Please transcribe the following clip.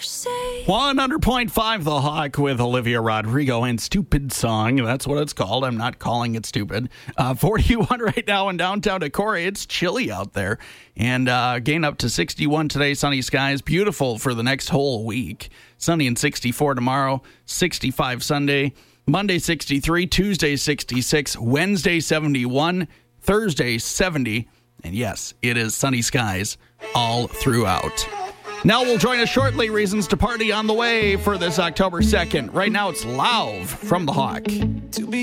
100.5 The Hawk with Olivia Rodrigo and Stupid Song. That's what it's called. I'm not calling it stupid. 41 right now in downtown Decorah. It's chilly out there. And gain up to 61 today. Sunny skies. Beautiful for the next whole week. Sunny and 64 tomorrow. 65 Sunday. Monday 63. Tuesday 66. Wednesday 71. Thursday 70. And yes, it is sunny skies all throughout. Now will join us shortly. Reasons to Party on the way for this October 2nd. Right now it's Lauv from The Hawk. To be